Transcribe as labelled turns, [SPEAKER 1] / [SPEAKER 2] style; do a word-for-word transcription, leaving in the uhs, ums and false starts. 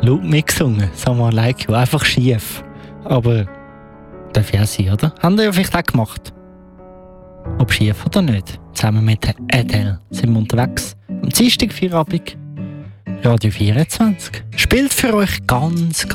[SPEAKER 1] laut mitgesungen. Someone Like You. Einfach schief. Aber darf ja sein, oder? Haben ihr ja vielleicht auch gemacht. Ob schief oder nicht. Zusammen mit Adele sind wir unterwegs. Am Dienstag, Feierabend, Radio vierundzwanzig. Spielt für euch ganz, ganz